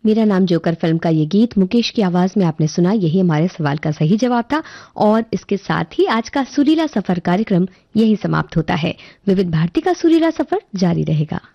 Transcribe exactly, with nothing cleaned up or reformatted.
मेरा नाम joker film का ये गीत मुकेश की आवाज में आपने सुना। यही हमारे सवाल का सही जवाब था और इसके साथ ही आज का सुरीला सफर कार्यक्रम यही समाप्त होता है। विविध भारती का सुरीला सफर जारी रहेगा।